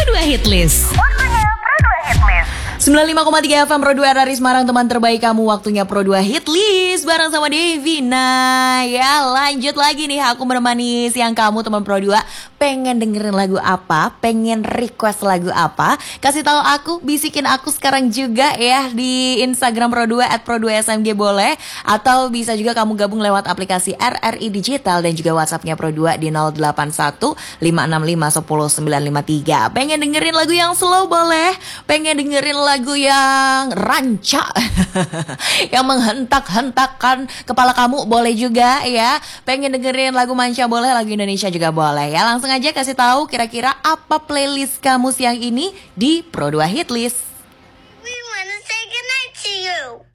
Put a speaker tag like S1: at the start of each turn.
S1: Pro 2 Hitlist. 95,3 FM Pro 2 RRI Semarang, teman terbaik kamu. Waktunya Pro 2 Hitlist bareng sama Devi. Nah ya, lanjut lagi nih, aku menemani siang kamu teman Pro 2. Pengen dengerin lagu apa? Pengen request lagu apa? Kasih tahu aku, bisikin aku sekarang juga ya di Instagram Pro 2 @pro2smg boleh. Atau bisa juga kamu gabung lewat aplikasi RRI Digital dan juga WhatsAppnya Pro 2 di 081 565 10953. Pengen dengerin lagu yang slow boleh. Pengen dengerin lagu yang rancak yang menghentak-hentakkan kepala kamu boleh juga ya. Pengen dengerin lagu manca boleh, lagu Indonesia juga boleh ya. Langsung aja kasih tahu kira-kira apa playlist kamu siang ini di Pro 2 Hitlist.
S2: We wanna say goodnight to you.